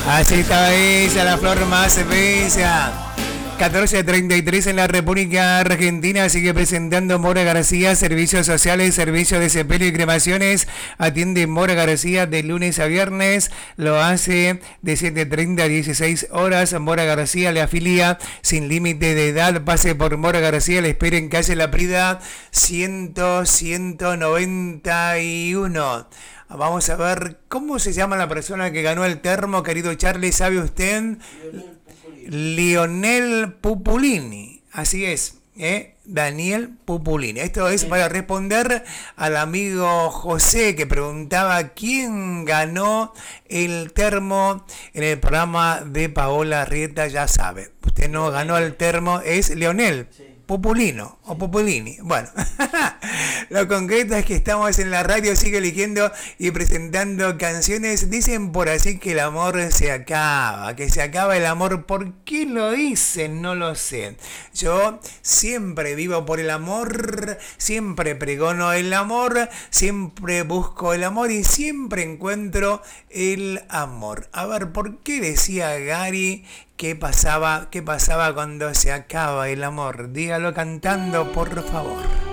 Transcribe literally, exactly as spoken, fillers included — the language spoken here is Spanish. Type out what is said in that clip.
Así está ella, la flor más bella. catorce treinta y tres en la República Argentina. Sigue presentando Mora García, servicios sociales, servicios de sepelio y cremaciones. Atiende Mora García de lunes a viernes. Lo hace de siete treinta a dieciséis horas. Mora García le afilia sin límite de edad. Pase por Mora García. Le espera en calle La Prida cien, ciento noventa y uno. Vamos a ver cómo se llama la persona que ganó el termo, querido Charlie. ¿Sabe usted? Lionel Pupulini, así es, ¿eh? Daniel Pupulini. Esto es para responder al amigo José que preguntaba quién ganó el termo en el programa de Paola Rieta. Ya sabe, usted no ganó el termo, es Lionel Pupulino o Pupulini. Bueno, lo concreto es que estamos en la radio, sigue eligiendo y presentando canciones. Dicen por así que el amor se acaba, que se acaba el amor. ¿Por qué lo dicen? No lo sé. Yo siempre vivo por el amor, siempre pregono el amor, siempre busco el amor y siempre encuentro el amor. A ver, ¿por qué decía Gary qué pasaba, qué pasaba cuando se acaba el amor? Dígalo cantando, por favor.